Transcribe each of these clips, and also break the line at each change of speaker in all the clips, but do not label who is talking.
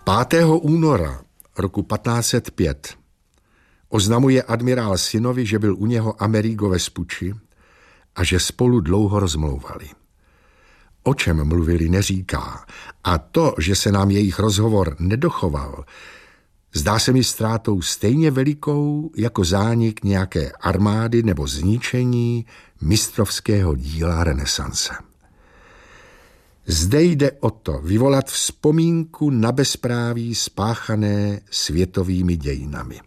5. února roku 1505 oznamuje admirál synovi, že byl u něho Amerigo Vespucci a že spolu dlouho rozmlouvali. O čem mluvili, neříká, a to, že se nám jejich rozhovor nedochoval, zdá se mi ztrátou stejně velikou jako zánik nějaké armády nebo zničení mistrovského díla renesance. Zde jde o to vyvolat vzpomínku na bezpráví spáchané světovými dějinami.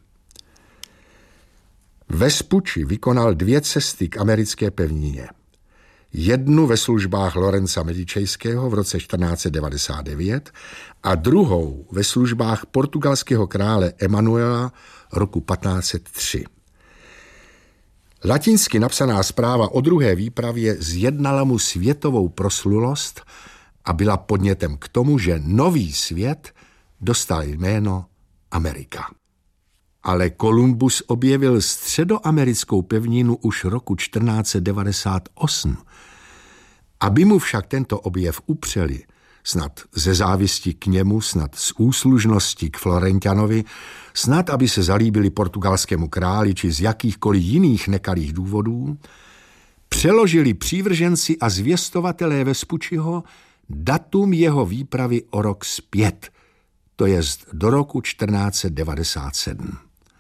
Vespucci vykonal 2 cesty k americké pevnině. Jednu ve službách Lorenza Medičejského v roce 1499 a druhou ve službách portugalského krále Emanuela roku 1503. Latinsky napsaná zpráva o druhé výpravě zjednala mu světovou proslulost a byla podnětem k tomu, že nový svět dostal jméno Amerika. Ale Kolumbus objevil středoamerickou pevninu už roku 1498. Aby mu však tento objev upřeli, snad ze závisti k němu, snad z úslužnosti k Florentianovi, snad aby se zalíbili portugalskému králi či z jakýchkoliv jiných nekalých důvodů, přeložili přívrženci a zvěstovatelé Vespucciho datum jeho výpravy o rok zpět, to jest do roku 1497.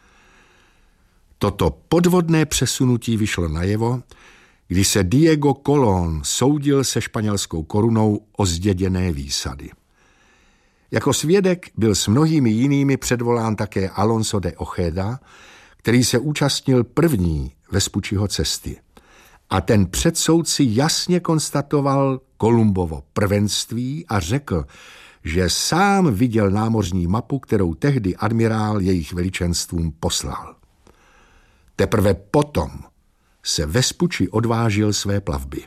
Toto podvodné přesunutí vyšlo najevo, když se Diego Colón soudil se španělskou korunou o zděděné výsady. Jako svědek byl s mnohými jinými předvolán také Alonso de Ojeda, který se účastnil první Vespucciho cesty. A ten před soudci jasně konstatoval Kolumbovo prvenství a řekl, že sám viděl námořní mapu, kterou tehdy admirál jejich veličenstvům poslal. Teprve potom se Vespucci odvážil své plavby.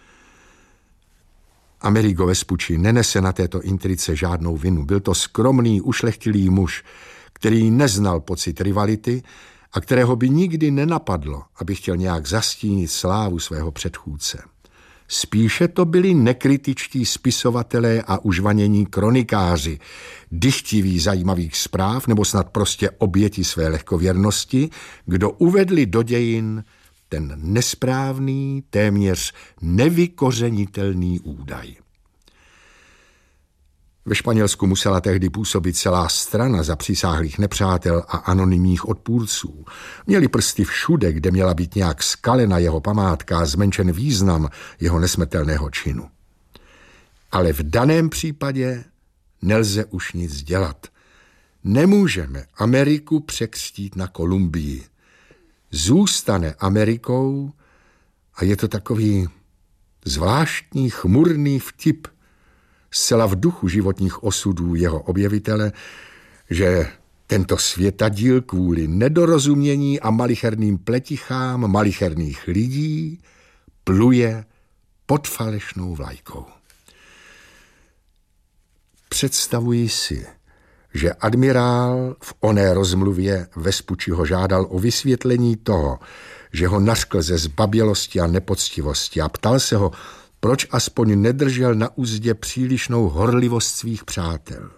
Amerigo Vespucci nenese na této intrice žádnou vinu. Byl to skromný, ušlechtilý muž, který neznal pocit rivality a kterého by nikdy nenapadlo, aby chtěl nějak zastínit slávu svého předchůdce. Spíše to byli nekritičtí spisovatelé a užvanění kronikáři, dychtiví zajímavých zpráv nebo snad prostě oběti své lehkověrnosti, kdo uvedli do dějin ten nesprávný, téměř nevykořenitelný údaj. Ve Španělsku musela tehdy působit celá strana zapřísáhlých nepřátel a anonymních odpůrců. Měli prsty všude, kde měla být nějak skalena jeho památka a zmenšen význam jeho nesmrtelného činu. Ale v daném případě nelze už nic dělat. Nemůžeme Ameriku překřtít na Kolumbii. Zůstane Amerikou a je to takový zvláštní chmurný vtip, zcela v duchu životních osudů jeho objevitele, že tento světadíl kvůli nedorozumění a malicherným pletichám malicherných lidí pluje pod falešnou vlajkou. Představuji si, že admirál v oné rozmluvě Vespucciho žádal o vysvětlení toho, že ho nařkl ze zbabělosti a nepoctivosti a ptal se ho, proč aspoň nedržel na uzdě přílišnou horlivost svých přátel.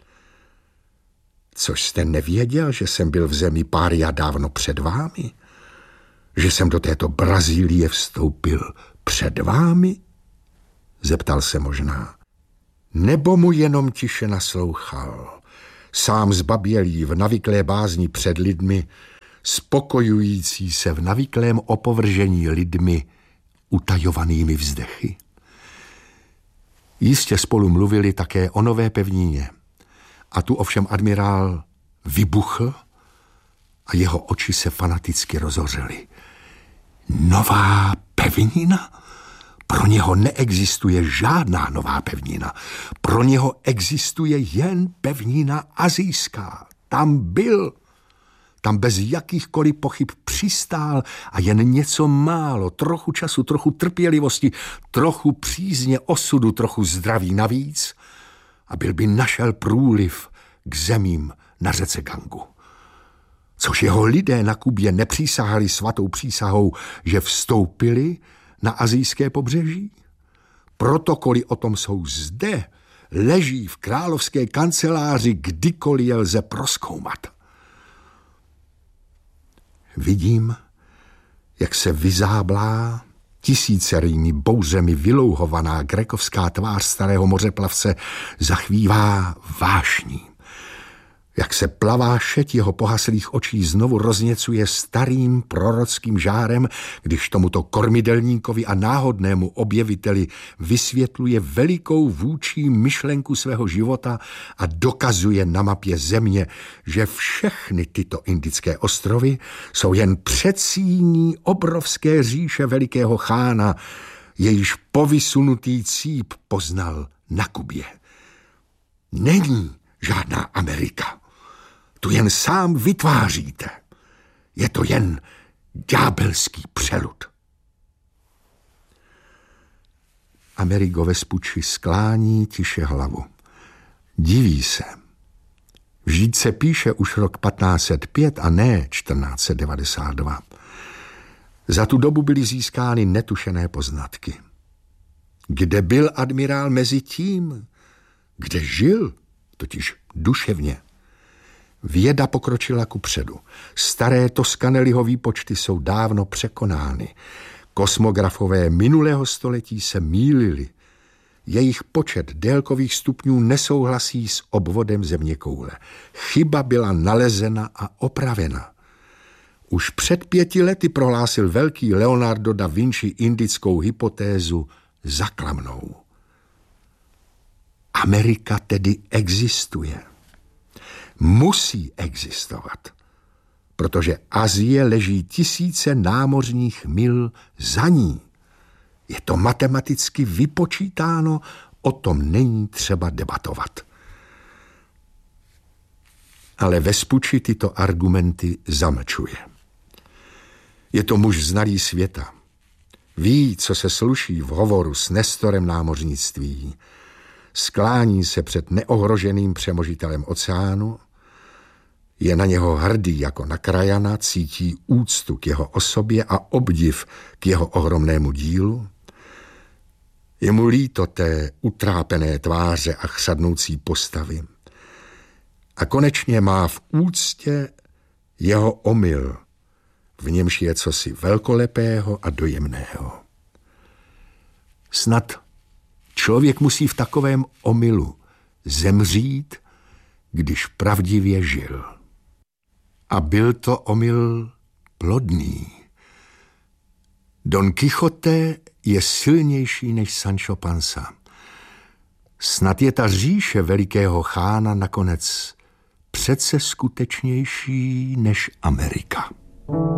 Což jste nevěděl, že jsem byl v zemi pária dávno před vámi? Že jsem do této Brazílie vstoupil před vámi? Zeptal se možná. Nebo mu jenom tiše naslouchal, sám zbabělý v navyklé bázni před lidmi, spokojující se v navyklém opovržení lidmi utajovanými vzdechy. Jistě spolu mluvili také o nové pevnině. A tu ovšem admirál vybuchl a jeho oči se fanaticky rozhořely. Nová pevnina? Pro něho neexistuje žádná nová pevnina. Pro něho existuje jen pevnina asijská. Tam byl. Tam bez jakýchkoliv pochyb přistál a jen něco málo, trochu času, trochu trpělivosti, trochu přízně osudu, trochu zdraví navíc a byl by našel průliv k zemím na řece Gangu. Což jeho lidé na Kubě nepřísahali svatou přísahou, že vstoupili na asijské pobřeží? Protokoly o tom jsou zde, leží v královské kanceláři, kdykoliv je lze prozkoumat. Vidím, jak se vyzáblá, tisícerými bouřemi vylouhovaná grekovská tvář starého mořeplavce zachvívá vášní. Jak se plavá šeť jeho pohaslých očí znovu rozněcuje starým prorockým žárem, když tomuto kormidelníkovi a náhodnému objeviteli vysvětluje velikou vůdčí myšlenku svého života a dokazuje na mapě země, že všechny tyto indické ostrovy jsou jen předsíní obrovské říše velikého chána, jejíž povysunutý cíp poznal na Kubě. Není žádná Amerika. Tu jen sám vytváříte. Je to jen ďábelský přelud. Amerigo Vespucci sklání tiše hlavu. Diví se. Vždyť se píše už rok 1505 a ne 1492. Za tu dobu byly získány netušené poznatky. Kde byl admirál mezi tím? Kde žil? Totiž duševně. Věda pokročila kupředu. Staré Toscanelliho výpočty jsou dávno překonány. Kosmografové minulého století se mýlili. Jejich počet délkových stupňů nesouhlasí s obvodem zeměkoule. Chyba byla nalezena a opravena. Už před 5 lety prohlásil velký Leonardo da Vinci indickou hypotézu za klamnou. Amerika tedy existuje. Musí existovat, protože Asie leží tisíce námořních mil za ní. Je to matematicky vypočítáno, o tom není třeba debatovat. Ale Vespucci tyto argumenty zamlčuje. Je to muž znalý světa. Ví, co se sluší v hovoru s Nestorem námořnictví. Sklání se před neohroženým přemožitelem oceánu, je na něho hrdý jako na krajana, cítí úctu k jeho osobě a obdiv k jeho ohromnému dílu. Je mu líto té utrápené tváře a chřadnoucí postavy. A konečně má v úctě jeho omyl, v němž je cosi velkolepého a dojemného. Snad člověk musí v takovém omylu zemřít, když pravdivě žil. A byl to omyl plodný. Don Quixote je silnější než Sancho Panza. Snad je ta říše velikého chána nakonec přece skutečnější než Amerika.